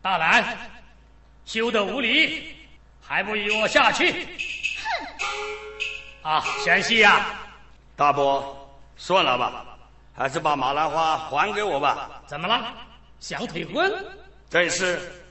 大胆，休得无礼，还不与我下去？哼！啊，贤妻呀， 大伯，算了吧，还是把马兰花还给我吧。 怎么了？想退婚？ 这事